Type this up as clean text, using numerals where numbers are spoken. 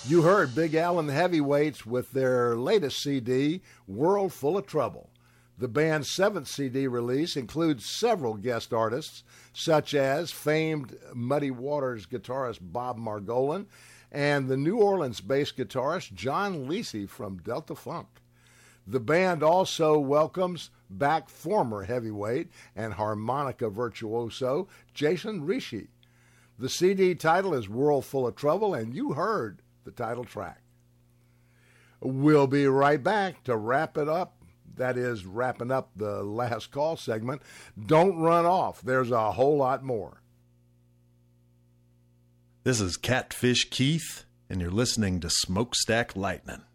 You heard Big Al and the Heavyweights with their latest CD, World Full of Trouble. The band's seventh CD release includes several guest artists, such as famed Muddy Waters guitarist Bob Margolin and the New Orleans-based guitarist John Lisi from Delta Funk. The band also welcomes back former heavyweight and harmonica virtuoso Jason Rishi. The CD title is World Full of Trouble, and you heard the title track. We'll be right back to wrap it up. That is, wrapping up the last call segment. Don't run off. There's a whole lot more. This is Catfish Keith, and you're listening to Smokestack Lightning.